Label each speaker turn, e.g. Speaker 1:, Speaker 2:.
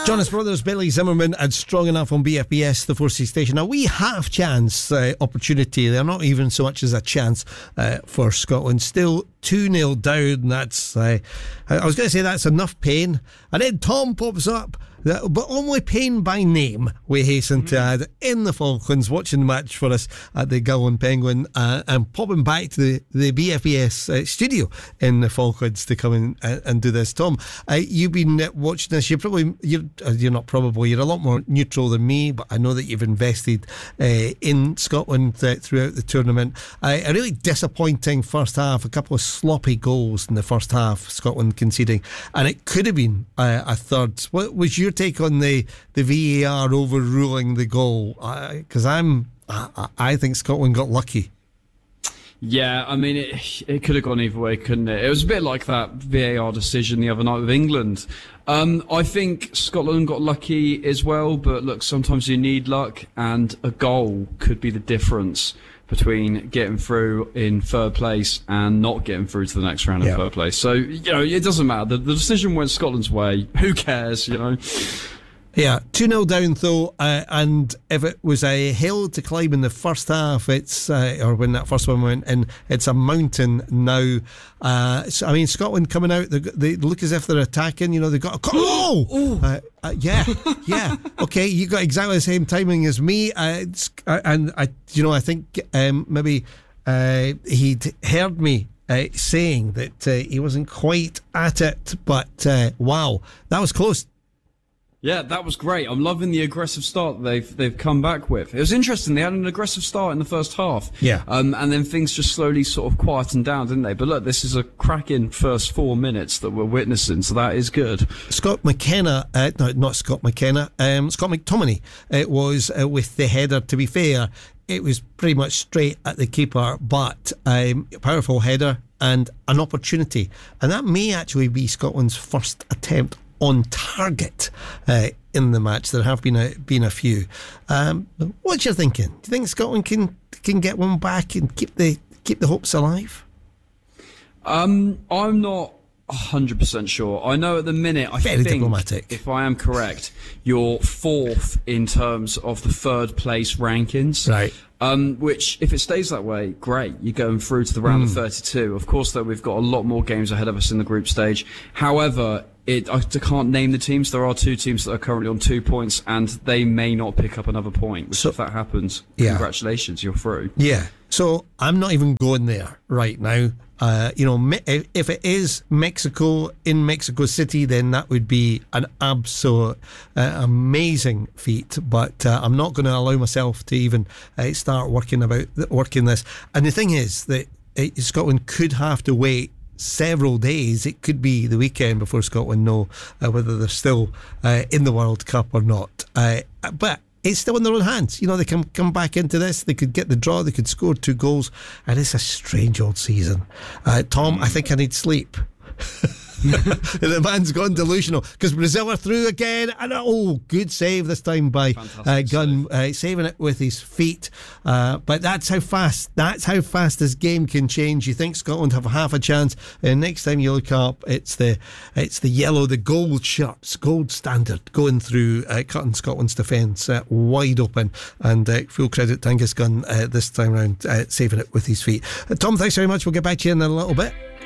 Speaker 1: Jonas Brothers, Billy Zimmerman and Strong Enough on BFBS, the 4C station. Now, we have chance opportunity. They're not even so much as a chance for Scotland. Still 2-0 down. That's I was going to say that's enough pain. And then Tom pops up. But only pain by name, we hasten to add, in the Falklands, watching the match for us at the Gull and Penguin, and popping back to the BFBS studio in the Falklands to come in and do this. Tom, you've been watching this. You're a lot more neutral than me, but I know that you've invested in Scotland throughout the tournament. A really disappointing first half, a couple of sloppy goals in the first half, Scotland conceding, and it could have been a third. What was your take on the VAR overruling the goal? Because I think Scotland got lucky.
Speaker 2: Yeah, I mean, it could have gone either way, couldn't it? It was a bit like that VAR decision the other night with England. I think Scotland got lucky as well, but look, sometimes you need luck, and a goal could be the difference between getting through in third place and not getting through to the next round in third place. So, it doesn't matter. The decision went Scotland's way. Who cares,
Speaker 1: Yeah, 2-0 down though, and if it was a hill to climb in the first half, it's or when that first one went in, it's a mountain now. So, I mean, Scotland coming out, they look as if they're attacking. They've got a yeah. Okay, you got exactly the same timing as me, and I think maybe he'd heard me saying that he wasn't quite at it, but wow, that was close.
Speaker 2: Yeah, that was great. I'm loving the aggressive start that they've come back with. It was interesting. They had an aggressive start in the first half.
Speaker 1: Yeah.
Speaker 2: And then things just slowly sort of quietened down, didn't they? But look, this is a cracking first 4 minutes that we're witnessing, so that is good.
Speaker 1: Scott McKenna, not Scott McKenna, Scott McTominay, it was with the header. To be fair, it was pretty much straight at the keeper, but a powerful header and an opportunity. And that may actually be Scotland's first attempt on target in the match. There have been a few. What's your thinking? Do you think Scotland can get one back and keep the hopes alive?
Speaker 2: I'm not 100% sure. I know at the minute, I think,
Speaker 1: diplomatic.
Speaker 2: If I am correct, you're fourth in terms of the third place rankings.
Speaker 1: Right.
Speaker 2: Which, if it stays that way, great. You're going through to the round of 32. Of course, though, we've got a lot more games ahead of us in the group stage. However, I can't name the teams. There are 2 teams that are currently on 2 points, and they may not pick up another point. Which, if that happens, congratulations, you're through.
Speaker 1: Yeah. So I'm not even going there right now. If it is Mexico in Mexico City, then that would be an absolute amazing feat. But I'm not going to allow myself to even start working this. And the thing is that Scotland could have to wait several days. It could be the weekend before Scotland know whether they're still in the World Cup or not. But it's still in their own hands. They can come back into this. They could get the draw. They could score 2 goals. And it's a strange old season. Tom, I think I need sleep. The man's gone delusional because Brazil are through again, and good save this time by Gunn, saving it with his feet. But that's how fast this game can change. You think Scotland have half a chance, and next time you look up, it's the yellow, the gold shirts, gold standard going through, cutting Scotland's defence wide open. And full credit to Angus Gunn this time round, saving it with his feet. Tom, thanks very much. We'll get back to you in a little bit.